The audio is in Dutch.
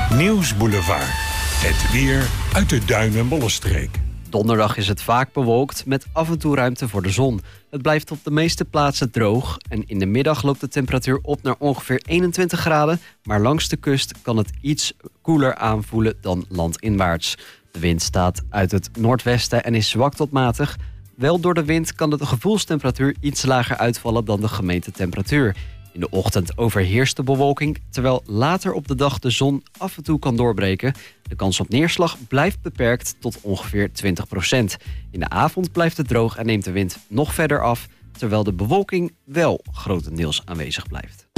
Nieuwsboulevard. Het weer uit de Duin- en Bollenstreek. Donderdag is het vaak bewolkt met af en toe ruimte voor de zon. Het blijft op de meeste plaatsen droog en in de middag loopt de temperatuur op naar ongeveer 21 graden. Maar langs de kust kan het iets koeler aanvoelen dan landinwaarts. De wind staat uit het noordwesten en is zwak tot matig. Wel door de wind kan de gevoelstemperatuur iets lager uitvallen dan de gemeten temperatuur. In de ochtend overheerst de bewolking, terwijl later op de dag de zon af en toe kan doorbreken. De kans op neerslag blijft beperkt tot ongeveer 20%. In de avond blijft het droog en neemt de wind nog verder af, terwijl de bewolking wel grotendeels aanwezig blijft.